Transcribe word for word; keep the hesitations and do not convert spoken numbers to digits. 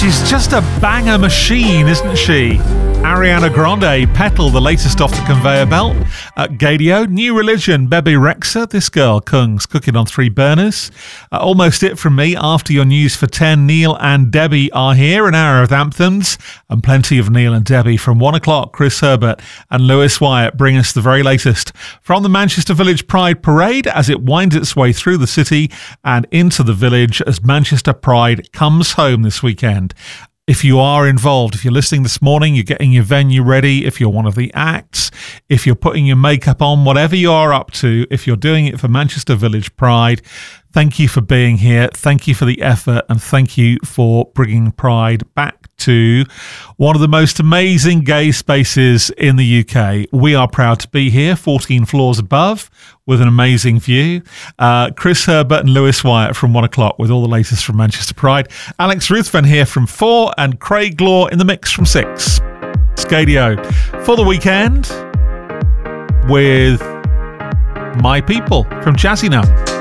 she's just a banger machine, isn't she? Ariana Grande, Petal, the latest off the conveyor belt. Uh, Gadio, New Religion, Bebe Rexha, this girl, Kungs, cooking on three burners. Uh, almost it from me. After your news for ten, Neil and Debbie are here. An hour of anthems and plenty of Neil and Debbie from one o'clock. Chris Herbert and Lewis Wyatt bring us the very latest from the Manchester Village Pride Parade as it winds its way through the city and into the village as Manchester Pride comes home this weekend. If you are involved, if you're listening this morning, you're getting your venue ready, if you're one of the acts, if you're putting your makeup on, whatever you are up to, if you're doing it for Manchester Village Pride, thank you for being here. Thank you for the effort and thank you for bringing Pride back to one of the most amazing gay spaces in the U K. We are proud to be here, fourteen floors above, with an amazing view. Uh, Chris Herbert and Lewis Wyatt from one o'clock with all the latest from Manchester Pride. Alex Ruthven here from four and Craig Law in the mix from six. Scadio for the weekend with My People from Jazzy Now.